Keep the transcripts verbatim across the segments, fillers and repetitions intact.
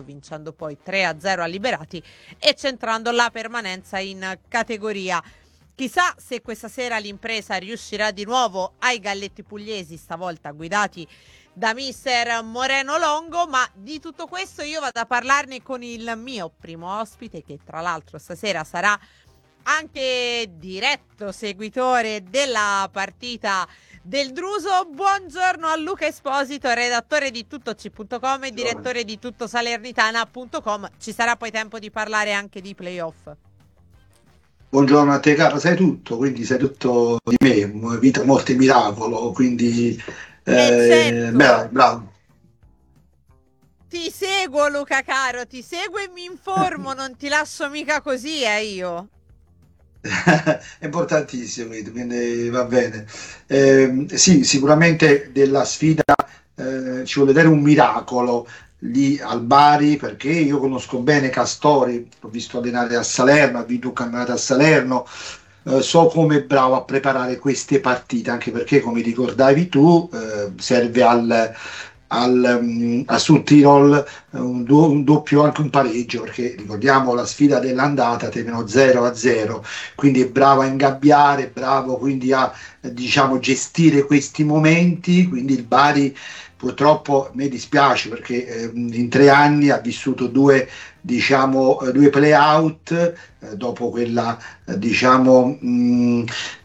vincendo poi tre a zero a Liberati e centrando la permanenza in categoria. Chissà se questa sera l'impresa riuscirà di nuovo ai galletti pugliesi, stavolta guidati da mister Moreno Longo, ma di tutto questo io vado a parlarne con il mio primo ospite, che tra l'altro stasera sarà anche diretto seguitore della partita del Druso. Buongiorno a Luca Esposito, redattore di tuttoc punto com e direttore di tuttosalernitana punto com. Ci sarà poi tempo di parlare anche di playoff. Buongiorno a te, caro, sai tutto, quindi sai tutto di me, vita, morte e miracolo, quindi eh, certo. bravo, bravo. Ti seguo, Luca caro, ti seguo e mi informo, non ti lascio mica così, eh, io. È importantissimo, quindi va bene. Eh, sì, sicuramente della sfida eh, ci vuole vedere un miracolo lì al Bari, perché io conosco bene Castori, l'ho visto allenare a Salerno, ha vinto un campionato a Salerno, eh, so come è bravo a preparare queste partite, anche perché come ricordavi tu eh, serve al, al, um, a Sud Tirol un, do, un doppio, anche un pareggio, perché ricordiamo la sfida dell'andata terminò zero a zero, quindi è bravo a ingabbiare, è bravo quindi a diciamo gestire questi momenti, quindi il Bari purtroppo mi dispiace perché eh, in tre anni ha vissuto due diciamo due play out eh, dopo quella eh, diciamo mh,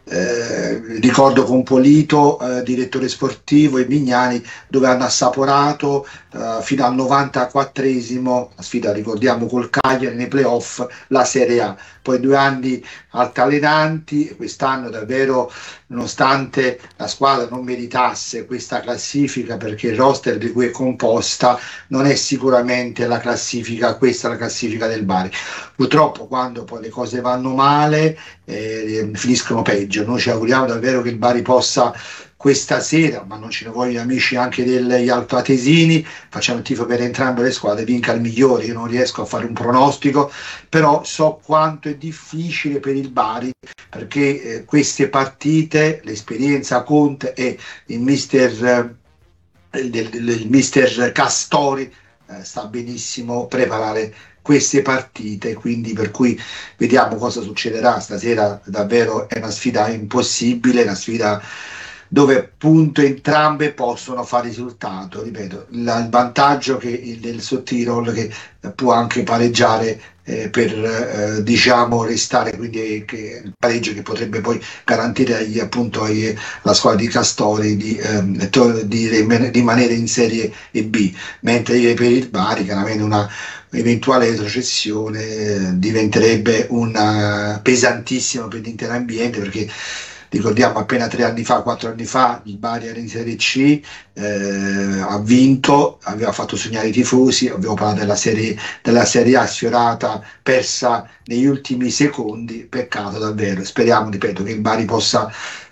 eh, ricordo con Polito eh, direttore sportivo e Vignani, dove hanno assaporato eh, fino al novantaquattresimo la sfida, ricordiamo, col Cagliari nei playoff, la Serie A, poi due anni altalenanti. Quest'anno davvero, nonostante la squadra non meritasse questa classifica, perché il roster di cui è composta non è sicuramente la classifica, questa è la classifica del Bari. Purtroppo quando poi le cose vanno male eh, finiscono peggio. Noi ci auguriamo davvero che il Bari possa questa sera, ma non ce ne vogliono amici anche degli altoatesini, facciamo il tifo per entrambe le squadre, vinca il migliore. Io non riesco a fare un pronostico, però so quanto è difficile per il Bari, perché eh, queste partite, l'esperienza conta e il mister, eh, il, il, il mister Castori eh, sta benissimo preparare queste partite, quindi per cui vediamo cosa succederà stasera. Davvero è una sfida impossibile, una sfida dove appunto entrambe possono fare risultato. Ripeto, il, il vantaggio che il del Sud Tirol, che può anche pareggiare eh, per eh, diciamo restare, quindi che, il pareggio che potrebbe poi garantire agli, appunto ai, alla squadra di Castori di, ehm, to, di rimanere in Serie B, mentre per il Bari chiaramente una eventuale retrocessione eh, diventerebbe una pesantissima per l'intero ambiente, perché ricordiamo appena tre anni fa, quattro anni fa, il Bari era in Serie C, eh, ha vinto, aveva fatto sognare i tifosi, abbiamo parlato della serie, della serie A sfiorata, persa negli ultimi secondi, peccato davvero. Speriamo, ripeto, che il Bari possa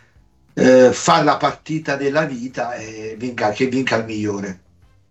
eh, fare la partita della vita e vinca, che vinca il migliore.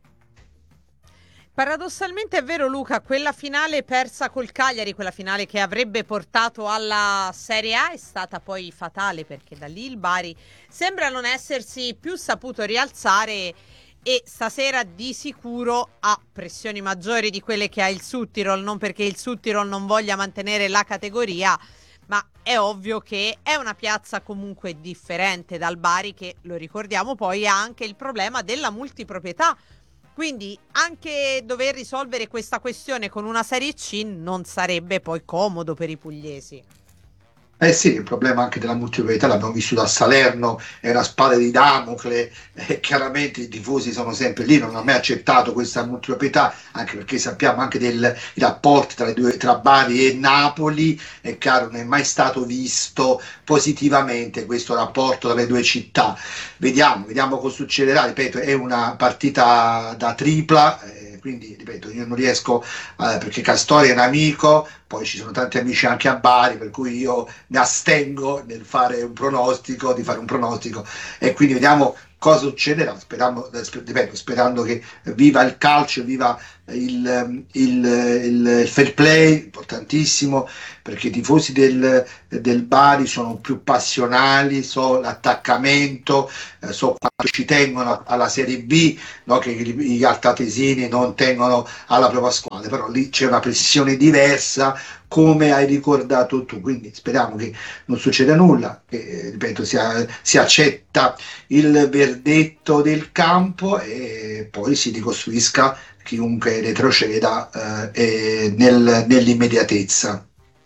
Paradossalmente è vero, Luca, quella finale persa col Cagliari, quella finale che avrebbe portato alla Serie A, è stata poi fatale, perché da lì il Bari sembra non essersi più saputo rialzare e stasera di sicuro ha pressioni maggiori di quelle che ha il Sud Tirol, non perché il Sud Tirol non voglia mantenere la categoria, ma è ovvio che è una piazza comunque differente dal Bari, che, lo ricordiamo, poi ha anche il problema della multiproprietà. Quindi anche dover risolvere questa questione con una Serie C non sarebbe poi comodo per i pugliesi. Eh sì, il problema anche della multiproprietà l'abbiamo vissuto a Salerno, è una spada di Damocle, e chiaramente i tifosi sono sempre lì, non hanno mai accettato questa multiproprietà, anche perché sappiamo anche dei rapporti tra, le due, tra Bari e Napoli, è chiaro, non è mai stato visto positivamente questo rapporto tra le due città. Vediamo, vediamo cosa succederà, ripeto, è una partita da tripla, eh, quindi ripeto, io non riesco, eh, perché Castori è un amico, poi ci sono tanti amici anche a Bari, per cui io mi astengo nel fare un pronostico, di fare un pronostico, e quindi vediamo cosa succederà. Speriamo, ripeto, sperando che viva il calcio, viva il, il, il fair play, importantissimo, perché i tifosi del, del Bari sono più passionali, so l'attaccamento, eh, so quanto ci tengono alla Serie B, no? Che gli, gli altoatesini non tengono alla propria squadra, però lì c'è una pressione diversa, come hai ricordato tu, quindi speriamo che non succeda nulla, che ripeto si, si accetta il verdetto del campo e poi si ricostruisca chiunque retroceda eh, nel, nell'immediatezza.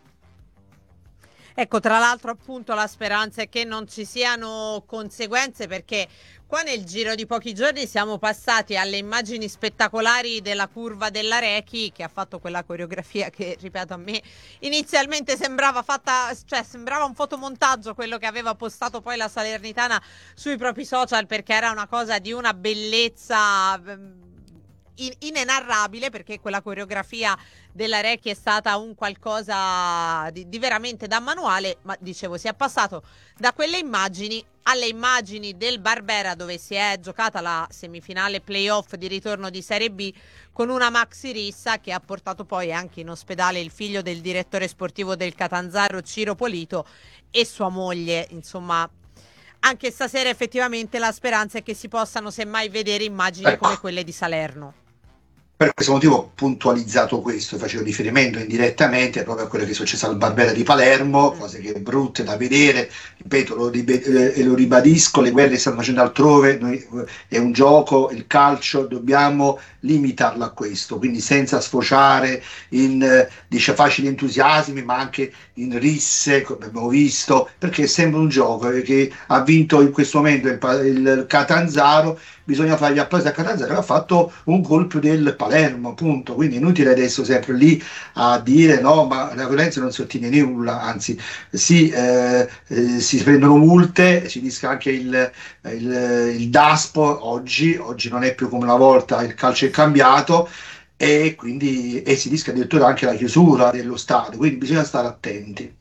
Ecco, tra l'altro appunto la speranza è che non ci siano conseguenze, perché qua nel giro di pochi giorni siamo passati alle immagini spettacolari della curva della Rechi, che ha fatto quella coreografia che, ripeto, a me inizialmente sembrava fatta, cioè sembrava un fotomontaggio quello che aveva postato poi la Salernitana sui propri social, perché era una cosa di una bellezza in- inenarrabile, perché quella coreografia della Recchi è stata un qualcosa di, di veramente da manuale. Ma dicevo, si è passato da quelle immagini alle immagini del Barbera, dove si è giocata la semifinale playoff di ritorno di Serie B con una maxi rissa che ha portato poi anche in ospedale il figlio del direttore sportivo del Catanzaro, Ciro Polito, e sua moglie. Insomma, anche stasera effettivamente la speranza è che si possano semmai vedere immagini Ecco. come quelle di Salerno. Per questo motivo ho puntualizzato questo, facevo riferimento indirettamente proprio a quello che è successo al Barbera di Palermo, cose che brutte da vedere, ripeto, lo, eh, lo ribadisco, le guerre che stanno facendo altrove, noi, è un gioco, il calcio, dobbiamo limitarlo a questo, quindi senza sfociare in eh, dice, facili entusiasmi, ma anche in risse, come abbiamo visto, perché sembra un gioco che ha vinto in questo momento il, il Catanzaro, bisogna fargli applausi a Catanzaro che ha fatto un colpo del Palermo, appunto, quindi è inutile adesso sempre lì a dire no, ma la violenza non si ottiene nulla, anzi si, eh, eh, si prendono multe, si rischia anche il, il, il DASPO oggi, oggi non è più come una volta, il calcio è cambiato e quindi e si rischia addirittura anche la chiusura dello stadio, quindi bisogna stare attenti.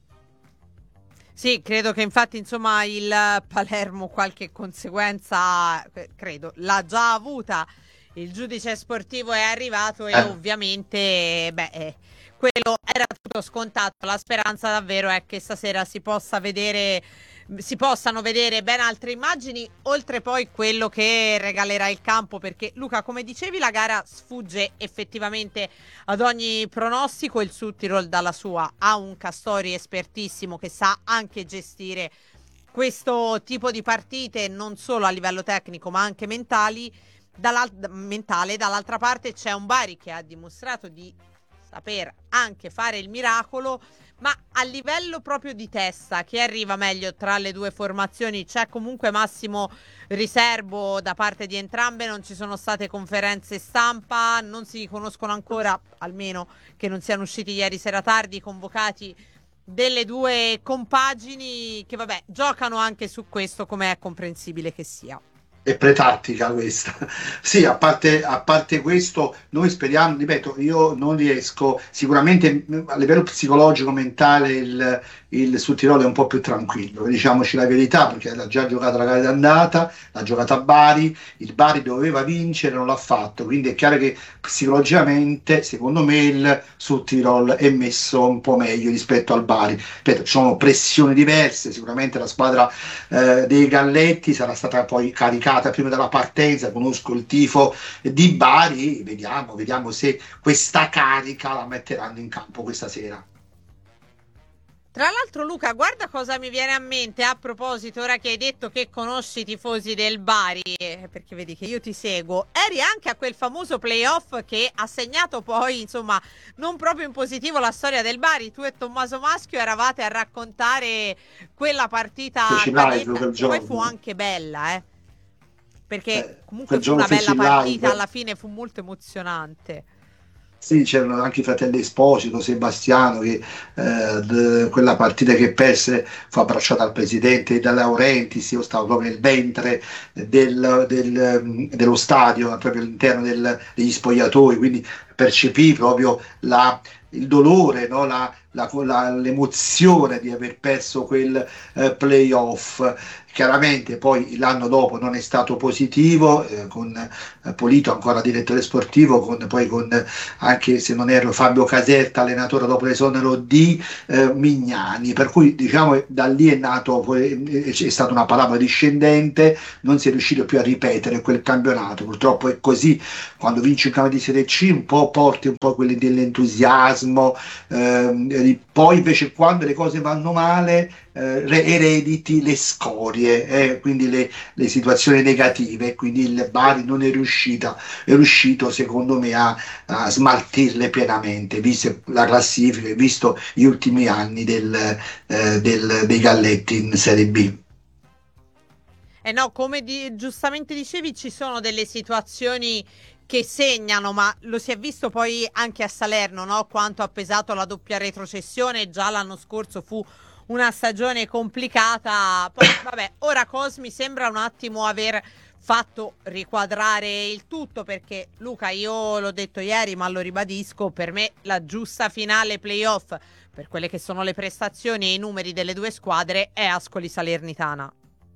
Sì, credo che infatti insomma il Palermo qualche conseguenza, credo, l'ha già avuta. Il giudice sportivo è arrivato e Eh. ovviamente beh, eh, quello era tutto scontato. La speranza davvero è che stasera si possa vedere, si possano vedere ben altre immagini, oltre poi quello che regalerà il campo, perché Luca, come dicevi, la gara sfugge effettivamente ad ogni pronostico. Il Südtirol dalla sua ha un Castori espertissimo che sa anche gestire questo tipo di partite, non solo a livello tecnico ma anche mentali. Dall'al- mentale, dall'altra parte c'è un Bari che ha dimostrato di saper anche fare il miracolo, ma a livello proprio di testa, chi arriva meglio tra le due formazioni? C'è comunque massimo riservo da parte di entrambe, non ci sono state conferenze stampa, non si conoscono ancora, almeno che non siano usciti ieri sera tardi, i convocati delle due compagini, che vabbè, giocano anche su questo, come è comprensibile che sia. È pretattica questa. Sì, a parte, a parte questo, noi speriamo, ripeto, io non riesco, sicuramente a livello psicologico, mentale, il, il Südtirol è un po' più tranquillo, diciamoci la verità, perché ha già giocato la gara d'andata, l'ha giocata a Bari, il Bari doveva vincere, non l'ha fatto, quindi è chiaro che psicologicamente, secondo me, il Südtirol è messo un po' meglio rispetto al Bari. Ripeto, ci sono pressioni diverse, sicuramente la squadra eh, dei Galletti sarà stata poi caricata prima della partenza, conosco il tifo di Bari, vediamo, vediamo se questa carica la metteranno in campo questa sera. Tra l'altro, Luca, guarda cosa mi viene a mente a proposito, ora che hai detto che conosci i tifosi del Bari, perché vedi che io ti seguo, eri anche a quel famoso playoff che ha segnato poi, insomma, non proprio in positivo la storia del Bari. Tu e Tommaso Maschio eravate a raccontare quella partita cadetta, che poi fu anche bella, eh? Perché eh, comunque fu una bella partita, live. alla fine fu molto emozionante. Sì, c'erano anche i fratelli Esposito, Sebastiano, che eh, d- quella partita che perse fu abbracciata al presidente De Laurentiis, io stavo proprio nel ventre del, del, dello stadio, proprio all'interno del, degli spogliatoi, quindi percepì proprio la, il dolore, no? la, la, la, l'emozione di aver perso quel eh, playoff. Chiaramente poi l'anno dopo non è stato positivo, eh, con eh, Polito ancora direttore sportivo, con, poi con eh, anche se non erro Fabio Caserta, allenatore dopo l'esonero di eh, Mignani, per cui diciamo da lì è nato, poi, eh, c'è stata una palabra discendente, non si è riuscito più a ripetere quel campionato, purtroppo è così, quando vinci un campionato di Serie C un po' porti un po' quelli dell'entusiasmo, ehm, poi invece quando le cose vanno male eh, erediti le scorie, eh, quindi le, le situazioni negative, quindi il Bari non è riuscita, è riuscito secondo me a, a smaltirle pienamente, visto la classifica e visto gli ultimi anni del, eh, del, dei Galletti in Serie B. Eh no, come di, giustamente dicevi, ci sono delle situazioni che segnano, ma lo si è visto poi anche a Salerno, no? Quanto ha pesato la doppia retrocessione, già l'anno scorso fu una stagione complicata. Poi vabbè, ora Cosmi sembra un attimo aver fatto riquadrare il tutto, perché Luca, io l'ho detto ieri ma lo ribadisco, per me la giusta finale playoff per quelle che sono le prestazioni e i numeri delle due squadre è Ascoli Salernitana.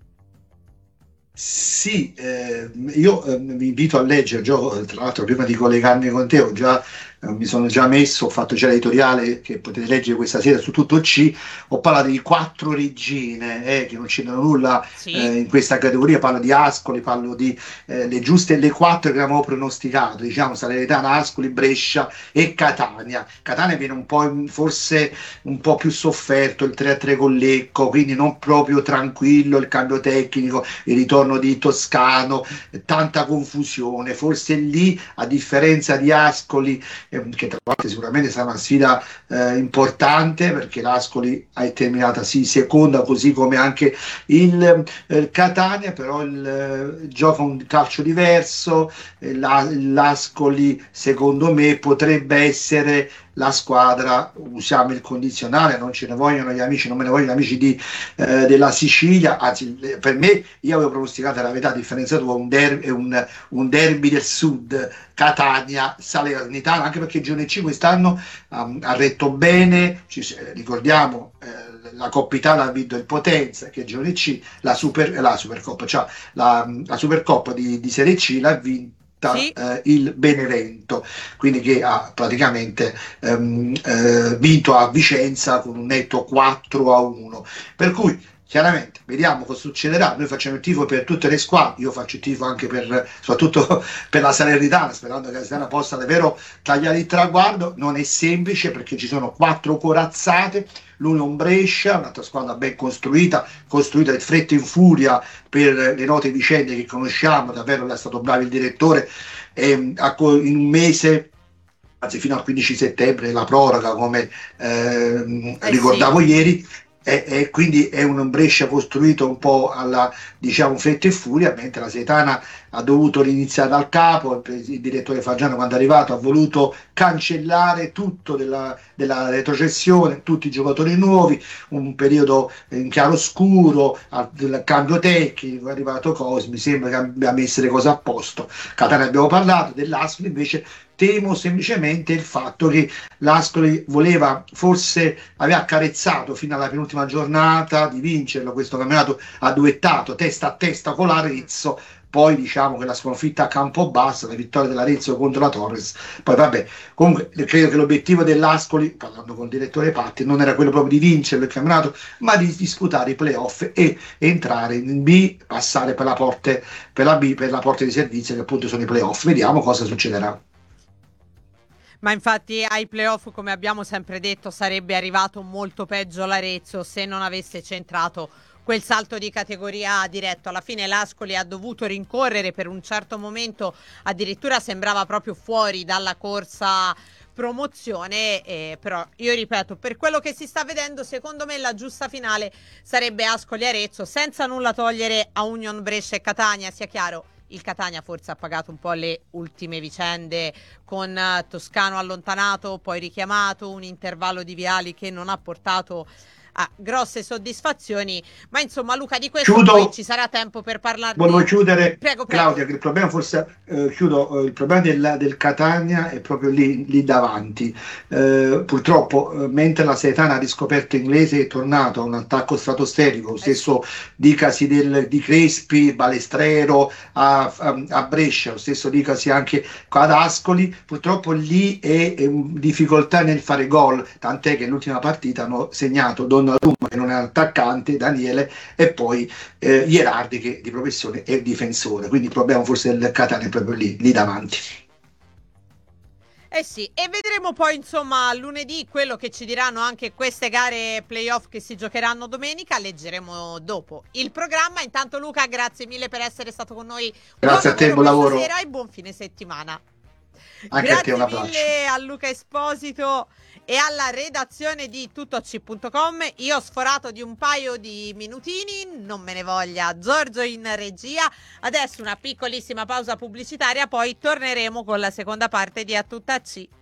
Sì, eh, io eh, vi invito a leggere, Gio, tra l'altro prima di collegarmi con te ho già, eh, mi sono già messo, ho fatto già l'editoriale che potete leggere questa sera su Tutto C, ho parlato di quattro regine, eh, che non c'entrano nulla Sì. eh, in questa categoria, parlo di Ascoli, parlo di eh, le giuste e le quattro che avevamo pronosticato, diciamo Salernitana, Ascoli, Brescia e Catania. Catania viene un po' forse un po' più sofferto, il tre a tre con Lecco, quindi non proprio tranquillo il cambio tecnico, il ritorno di Toscano, tanta confusione, forse lì a differenza di Ascoli, eh, che tra l'altro sicuramente sarà una sfida eh, importante perché l'Ascoli è terminata sì seconda, così come anche il eh, Catania, però il, eh, gioca un calcio diverso, eh, la, l'Ascoli secondo me potrebbe essere la squadra, usiamo il condizionale, non ce ne vogliono gli amici, non me ne vogliono gli amici di, eh, della Sicilia, anzi per me io avevo pronosticato la verità, a differenza tua, un, der- un, un derby del sud, Catania, Salernitana, anche perché G N C quest'anno um, ha retto bene, ci, ricordiamo eh, la Coppa Italia ha vinto il Potenza, che è G N C, la, super, la Supercoppa, cioè la, la Supercoppa di, di Serie C l'ha vinta Sì. eh, il Benevento, quindi che ha praticamente ehm, eh, vinto a Vicenza con un netto quattro a uno, per cui chiaramente vediamo cosa succederà. Noi facciamo il tifo per tutte le squadre, io faccio il tifo anche per soprattutto per la Salernitana, sperando che la Salernitana possa davvero tagliare il traguardo. Non è semplice perché ci sono quattro corazzate, l'Union Brescia, un'altra squadra ben costruita, costruita in fretta e in furia per le note vicende che conosciamo, davvero è stato bravo il direttore, e in un mese, anzi fino al quindici settembre, la proroga come eh, Eh ricordavo sì. ieri, e, e quindi è un Brescia costruito un po' alla diciamo fretta e furia, mentre la Setana ha dovuto riniziare dal capo. Il, il direttore Fagiano quando è arrivato ha voluto cancellare tutto della, della retrocessione, tutti i giocatori nuovi, un periodo in chiaroscuro, del cambio tecnico, è arrivato Cosmi, sembra che abbia messo le cose a posto. Catania abbiamo parlato, dell'Ascoli invece temo semplicemente il fatto che l'Ascoli voleva, forse aveva accarezzato fino alla penultima giornata di vincerlo questo campionato, ha duettato testa a testa con l'Arezzo, poi diciamo che la sconfitta a Campobasso, la vittoria dell'Arezzo contro la Torres, poi vabbè, comunque credo che l'obiettivo dell'Ascoli, parlando con il direttore Patti, non era quello proprio di vincere il campionato, ma di disputare i playoff e entrare in B, passare per la porta, per la B, per la porta di servizio che appunto sono i playoff. Vediamo cosa succederà. Ma infatti ai playoff, come abbiamo sempre detto, sarebbe arrivato molto peggio l'Arezzo se non avesse centrato quel salto di categoria diretto. Alla fine l'Ascoli ha dovuto rincorrere per un certo momento, addirittura sembrava proprio fuori dalla corsa promozione, eh, però io ripeto, per quello che si sta vedendo, secondo me la giusta finale sarebbe Ascoli Arezzo, senza nulla togliere a Union Brescia e Catania, sia chiaro. Il Catania forse ha pagato un po' le ultime vicende con uh, Toscano allontanato, poi richiamato, un intervallo di Viali che non ha portato ha grosse soddisfazioni, ma insomma Luca di questo Chiudo, poi ci sarà tempo per parlarne. volevo chiudere, Prego, prego. Claudia, che il problema forse, eh, chiudo, eh, il problema del, del Catania è proprio lì, lì davanti. Eh, purtroppo, eh, mentre la Salernitana ha riscoperto inglese è tornato a un attacco stratosferico, lo stesso Eh sì. dicasi del, di Crespi, Balestrero a, a, a Brescia, lo stesso dicasi anche ad Ascoli, purtroppo lì è, è in difficoltà nel fare gol, tant'è che l'ultima partita hanno segnato Donnarumma, che non è un attaccante, Daniele, e poi eh, Gherardi, che di professione è difensore, quindi il problema forse del Catania è proprio lì, lì davanti. Eh sì, e vedremo poi insomma lunedì quello che ci diranno anche queste gare playoff che si giocheranno domenica, leggeremo dopo il programma. Intanto Luca, grazie mille per essere stato con noi. Buon Grazie a te, lavoro buon questa lavoro. sera e buon fine settimana. Anche a te, un Grazie abbraccio. mille a Luca Esposito e alla redazione di tuttoci punto com. Io ho sforato di un paio di minutini, non me ne voglia Giorgio in regia. Adesso una piccolissima pausa pubblicitaria, poi torneremo con la seconda parte di A Tutta C.